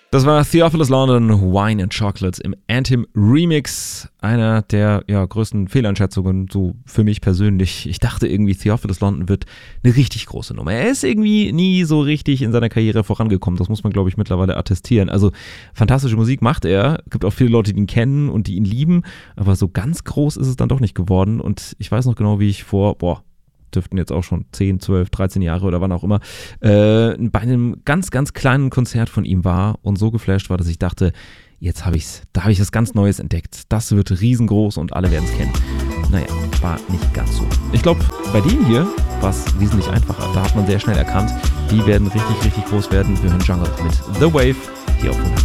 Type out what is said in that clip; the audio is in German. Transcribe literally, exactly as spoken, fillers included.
Das war Theophilus London, Wine and Chocolate im Anthem Remix. Einer der ja, größten Fehleinschätzungen, so für mich persönlich. Ich dachte irgendwie, Theophilus London wird eine richtig große Nummer. Er ist irgendwie nie so richtig in seiner Karriere vorangekommen. Das muss man, glaube ich, mittlerweile attestieren. Also fantastische Musik macht er. Es gibt auch viele Leute, die ihn kennen und die ihn lieben. Aber so ganz groß ist es dann doch nicht geworden. Und ich weiß noch genau, wie ich vor, boah, dürften jetzt auch schon zehn, zwölf, dreizehn Jahre oder wann auch immer, äh, bei einem ganz, ganz kleinen Konzert von ihm war und so geflasht war, dass ich dachte, jetzt habe ich's, da habe ich was ganz Neues entdeckt. Das wird riesengroß und alle werden es kennen. Naja, war nicht ganz so. Ich glaube, bei dem hier war es wesentlich einfacher. Da hat man sehr schnell erkannt, die werden richtig, richtig groß werden. Wir hören Jungle mit The Wave hier auf